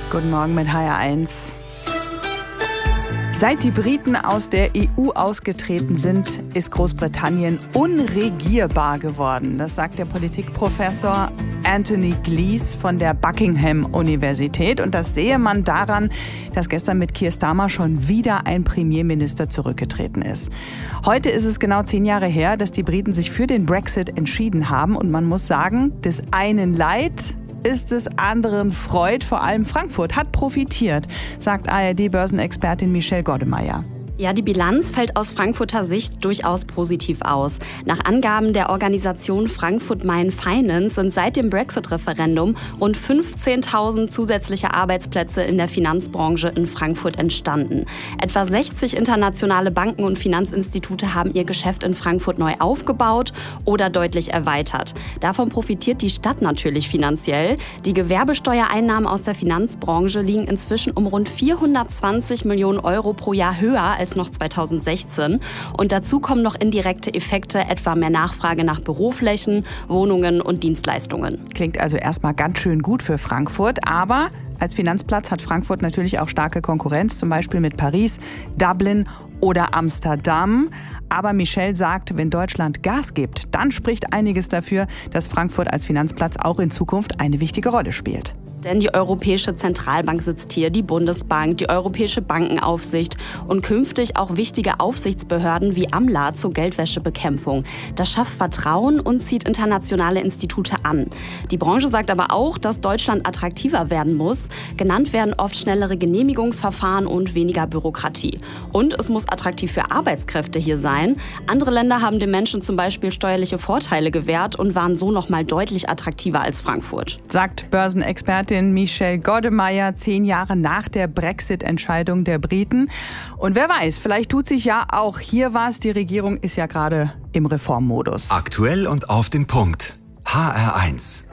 Guten Morgen mit HR1. Seit die Briten aus der EU ausgetreten sind, ist Großbritannien unregierbar geworden. Das sagt der Politikprofessor Anthony Glees von der Buckingham-Universität. Und das sehe man daran, dass gestern mit Keir Starmer schon wieder ein Premierminister zurückgetreten ist. Heute ist es genau 10 Jahre her, dass die Briten sich für den Brexit entschieden haben. Und man muss sagen, des einen Leid ist des anderen Freud. Vor allem Frankfurt hat profitiert, sagt ARD-Börsenexpertin Michelle Goddemeyer. Ja, die Bilanz fällt aus Frankfurter Sicht durchaus positiv aus. Nach Angaben der Organisation Frankfurt Main Finance sind seit dem Brexit-Referendum rund 15.000 zusätzliche Arbeitsplätze in der Finanzbranche in Frankfurt entstanden. Etwa 60 internationale Banken und Finanzinstitute haben ihr Geschäft in Frankfurt neu aufgebaut oder deutlich erweitert. Davon profitiert die Stadt natürlich finanziell. Die Gewerbesteuereinnahmen aus der Finanzbranche liegen inzwischen um rund 420 Millionen Euro pro Jahr höher als noch 2016. Und dazu kommen noch indirekte Effekte, etwa mehr Nachfrage nach Büroflächen, Wohnungen und Dienstleistungen. Klingt also erstmal ganz schön gut für Frankfurt, aber als Finanzplatz hat Frankfurt natürlich auch starke Konkurrenz, zum Beispiel mit Paris, Dublin oder Amsterdam. Aber Michelle sagt, wenn Deutschland Gas gibt, dann spricht einiges dafür, dass Frankfurt als Finanzplatz auch in Zukunft eine wichtige Rolle spielt. Denn die Europäische Zentralbank sitzt hier, die Bundesbank, die Europäische Bankenaufsicht und künftig auch wichtige Aufsichtsbehörden wie AMLA zur Geldwäschebekämpfung. Das schafft Vertrauen und zieht internationale Institute an. Die Branche sagt aber auch, dass Deutschland attraktiver werden muss. Genannt werden oft schnellere Genehmigungsverfahren und weniger Bürokratie. Und es muss attraktiv für Arbeitskräfte hier sein. Andere Länder haben den Menschen zum Beispiel steuerliche Vorteile gewährt und waren so noch mal deutlich attraktiver als Frankfurt. Sagt Börsenexpertin Michelle Goddemeyer 10 Jahre nach der Brexit-Entscheidung der Briten. Und wer weiß, vielleicht tut sich ja auch hier was. Die Regierung ist ja gerade im Reformmodus. Aktuell und auf den Punkt. HR1.